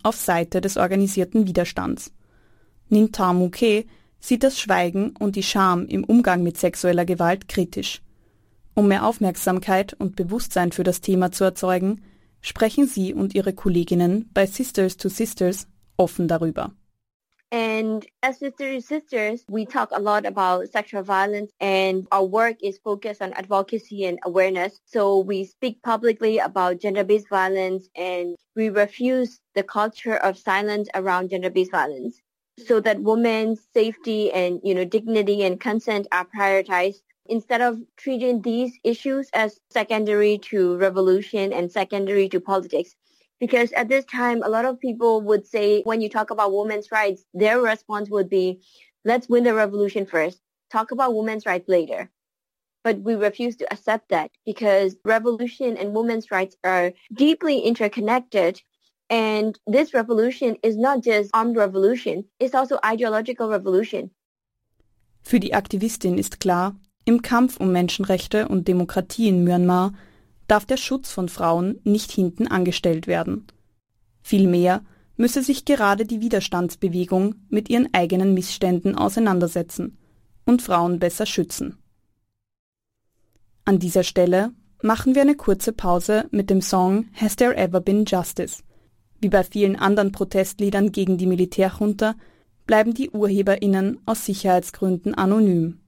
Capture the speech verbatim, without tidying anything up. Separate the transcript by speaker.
Speaker 1: auf Seite des organisierten Widerstands. Nintamu Ke sieht das Schweigen und die Scham im Umgang mit sexueller Gewalt kritisch. Um mehr Aufmerksamkeit und Bewusstsein für das Thema zu erzeugen, sprechen sie und ihre Kolleginnen bei Sisters to Sisters offen darüber.
Speaker 2: And as Sisters to Sisters, we talk a lot about sexual violence, and our work is focused on advocacy and awareness. So we speak publicly about gender-based violence, and we refuse the culture of silence around gender-based violence, so that women's safety and, you know, dignity and consent are prioritized, instead of treating these issues as secondary to revolution and secondary to politics. Because at this time, a lot of people would say, when you talk about women's rights, their response would be, let's win the revolution first, talk about women's rights later. But we refuse to accept that, because revolution and women's rights are deeply interconnected. And this revolution is not just armed revolution, it's also ideological revolution.
Speaker 1: Für die Aktivistin ist klar, im Kampf um Menschenrechte und Demokratie in Myanmar darf der Schutz von Frauen nicht hinten angestellt werden. Vielmehr müsse sich gerade die Widerstandsbewegung mit ihren eigenen Missständen auseinandersetzen und Frauen besser schützen. An dieser Stelle machen wir eine kurze Pause mit dem Song Has There Ever Been Justice? Wie bei vielen anderen Protestliedern gegen die Militärjunta bleiben die UrheberInnen aus Sicherheitsgründen anonym.